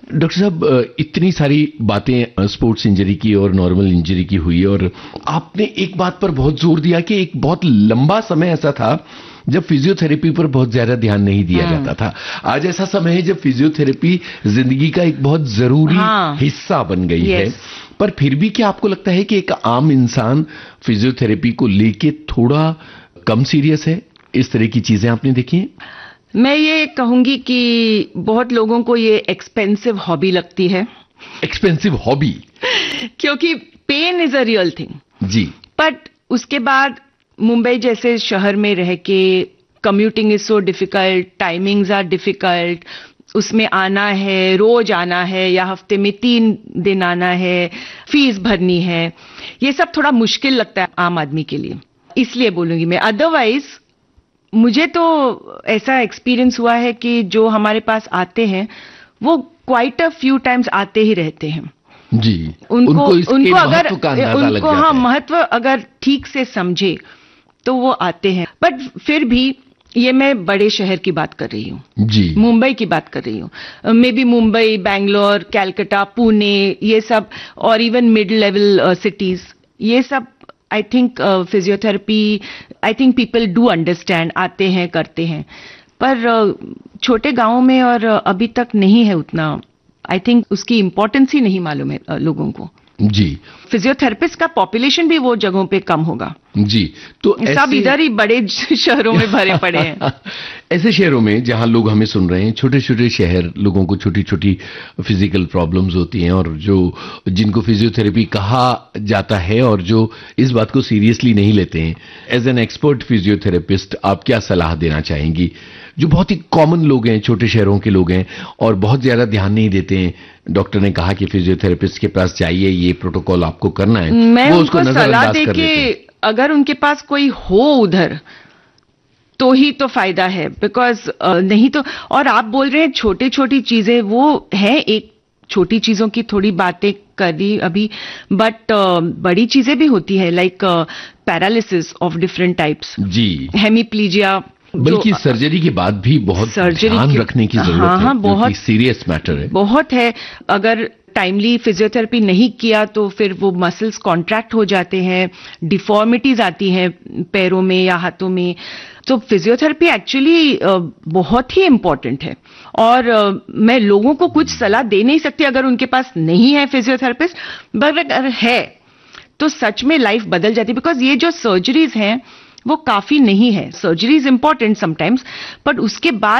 Doctor साहब, इतनी सारी बातें स्पोर्ट्स इंजरी की और नॉर्मल इंजरी की हुई, और आपने एक बात पर बहुत जोर दिया कि एक बहुत लंबा समय ऐसा था जब फिजियोथेरेपी पर बहुत ज्यादा ध्यान नहीं दिया जाता था। आज ऐसा समय है जब फिजियोथेरेपी जिंदगी का एक बहुत जरूरी हिस्सा बन गई है। पर फिर भी क्या आपको लगता है कि एक आम इंसान फिजियोथेरेपी को लेके थोड़ा कम सीरियस है? इस तरह की चीजें आपने देखी हैं? मैं ये कहूंगी कि बहुत लोगों को ये एक्सपेंसिव हॉबी लगती है। Expensive hobby? क्योंकि pen is a real thing ji. But उसके बाद मुंबई जैसे शहर में रह के commuting is so difficult, timings are difficult, उसमें आना है, रोज आना है या हफ्ते में 3 दिन आना है, फीस भरनी है, ये सब थोड़ा मुश्किल लगता है आम आदमी के लिए, इसलिए बोलूंगी मैं। अदरवाइज मुझे तो ऐसा एक्सपीरियंस हुआ है कि जो हमारे पास आते हैं वो क्वाइट अ फ्यू टाइम्स आते ही रहते हैं जी। उनको अगर महत्व का अंदाजा लग जाता है। महत्व अगर ठीक से समझे तो वो आते हैं। बट फिर भी ये मैं बड़े शहर की बात कर रही हूँ जी, मुंबई की बात कर रही हूँ। मे बी मुंबई, बैंगलोर, कैलकाटा, पुणे, ये सब, और इवन मिड लेवल सिटीज, ये सब I think physiotherapy, I think people do understand, आते हैं, करते हैं। पर छोटे गांवों में और अभी तक नहीं है उतना, आई थिंक उसकी इम्पोर्टेंस ही नहीं मालूम है लोगों को। जी। फिजियोथेरेपिस्ट का पॉपुलेशन भी वो जगहों पे कम होगा। जी। तो सब इधर ही बड़े शहरों में भरे पड़े हैं। ऐसे शहरों में जहां लोग हमें सुन रहे हैं, छोटे छोटे शहर, लोगों को छोटी छोटी फिजिकल प्रॉब्लम्स होती हैं, और जो जिनको फिजियोथेरेपी कहा जाता है और जो इस बात को सीरियसली नहीं लेते हैं, एज एन एक्सपर्ट फिजियोथेरेपिस्ट आप क्या सलाह देना चाहेंगी? जो बहुत ही कॉमन लोग हैं, छोटे शहरों के लोग हैं और बहुत ज्यादा ध्यान नहीं देते हैं, डॉक्टर ने कहा कि फिजियोथेरेपिस्ट के पास जाइए, ये प्रोटोकॉल आपको करना है, मैं उनको सलाह दे कि अगर उनके पास कोई हो उधर तो ही तो फायदा है, बिकॉज नहीं तो। और आप बोल रहे हैं छोटी छोटी चीजें, वो है, एक छोटी चीजों की थोड़ी बातें कर दी अभी, बट बड़ी चीजें भी होती है, like paralysis of different types ji, hemiplegia, बल्कि सर्जरी के बाद भी बहुत ध्यान रखने की जरूरत है, बहुत सीरियस मैटर है, बहुत है। अगर टाइमली फिजियोथेरेपी नहीं किया तो फिर वो मसल्स कॉन्ट्रैक्ट हो जाते हैं, डिफॉर्मिटीज आती हैं पैरों में या हाथों में। तो फिजियोथेरेपी एक्चुअली बहुत ही इंपॉर्टेंट है, और मैं लोगों को कुछ सलाह दे नहीं सकती अगर उनके पास नहीं है फिजियोथेरेपिस्ट, बट अगर है तो सच में लाइफ बदल जाती है। बिकॉज ये जो सर्जरीज हैं वो काफी नहीं है, surgery is important sometimes, but उसके बाद